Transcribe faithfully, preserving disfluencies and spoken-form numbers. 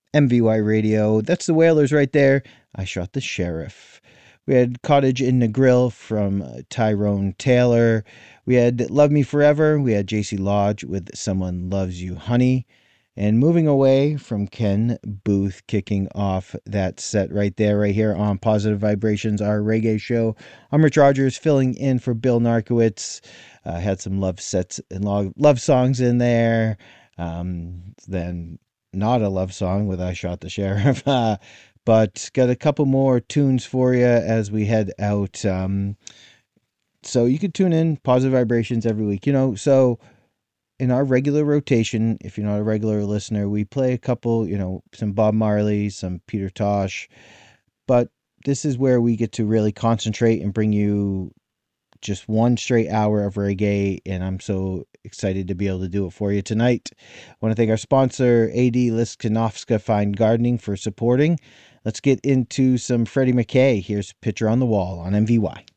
M V Y Radio. That's the Wailers right there. I Shot the Sheriff. We had Cottage in the Grill from uh, Tyrone Taylor. We had Love Me Forever. We had J C Lodge with Someone Loves You, Honey. And moving away from Ken Booth, kicking off that set right there, right here on Positive Vibrations, our reggae show. I'm Rich Rogers, filling in for Bill Narkowitz. Uh, had some love sets and love, love songs in there. Um, then not a love song with I Shot the Sheriff. Uh, but got a couple more tunes for you as we head out. Um, so you could tune in Positive Vibrations every week. You know, so in our regular rotation, if you're not a regular listener, we play a couple, you know, some Bob Marley, some Peter Tosh, but this is where we get to really concentrate and bring you just one straight hour of reggae, and I'm so excited to be able to do it for you tonight. I want to thank our sponsor, A D Liskinovska Fine Gardening, for supporting. Let's get into some Freddie McKay. Here's Picture on the Wall on M V Y.